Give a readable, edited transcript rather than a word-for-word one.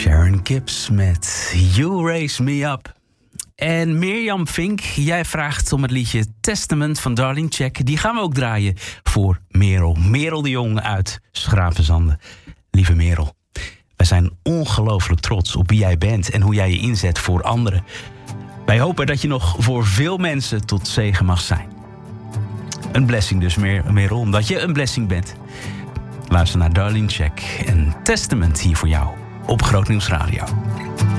Sharon Gibbs met You Raise Me Up. En Mirjam Vink, jij vraagt om het liedje Testament van Darlene Zschech. Die gaan we ook draaien voor Merel. Merel de Jong uit Schravenzande. Lieve Merel, wij zijn ongelooflijk trots op wie jij bent en hoe jij je inzet voor anderen. Wij hopen dat je nog voor veel mensen tot zegen mag zijn. Een blessing dus, Merel, omdat je een blessing bent. Luister naar Darlene Zschech en Testament hier voor jou op Groot Nieuws Radio.